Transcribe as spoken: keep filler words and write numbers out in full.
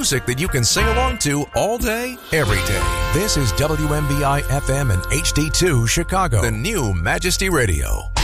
music that you can sing along to all day, every day. This is W M B I F M and H D two Chicago, the new Majesty Radio.